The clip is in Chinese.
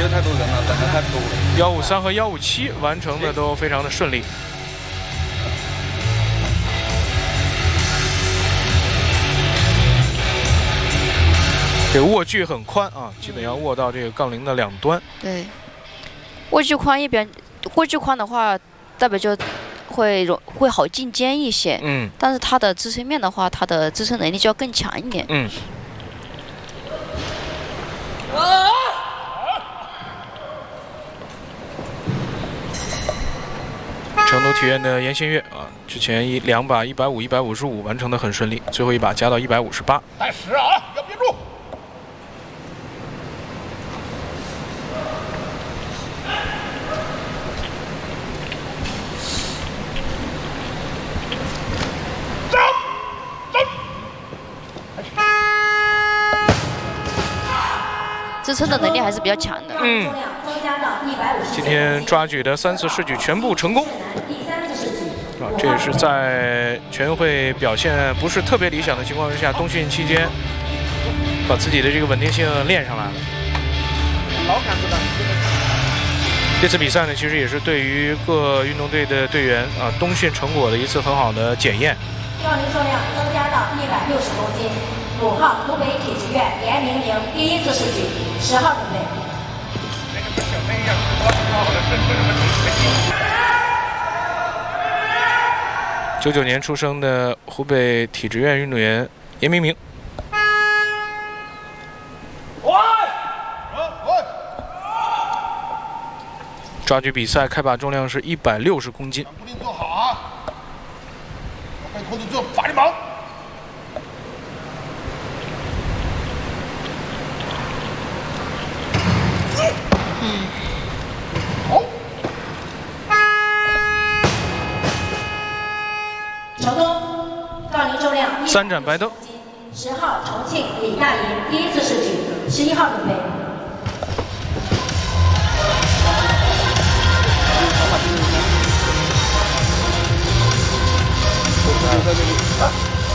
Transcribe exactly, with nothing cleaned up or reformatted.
有太多人了，人太多了。 幺五三和幺五七完成的都非常的顺利。 这个握距很宽啊，基本要握到这个杠铃的两端。 对，握距宽一边，握距宽的话，代表就会容会好进肩一些。 嗯。 但是它的支撑面的话，它的支撑能力就要更强一点。 嗯。成都体院的严新月啊，之前一两把一百五、一百五十五完成的很顺利，最后一把加到一百五十八。 带十啊，要憋住。 支撑的能力还是比较强的。 嗯。今天抓举的三次试举全部成功。啊，这也是在全运会表现不是特别理想的情况之下，冬训期间把自己的这个稳定性练上来了。这次比赛呢，其实也是对于各运动队的队员啊冬训成果的一次很好的检验。 杠铃重量增加到一百六十公斤。 五号湖北体职院严明明第一次试举，十号准备。 九九年出生的湖北体职院运动员严明明。抓举比赛开把重量是一百六十公斤。 固定做好啊！被控制住，发力猛。 嗯， 好。 成功，杠铃重量三盏白灯。 十号重庆李大银第一次试举，十一号准备。 在这里。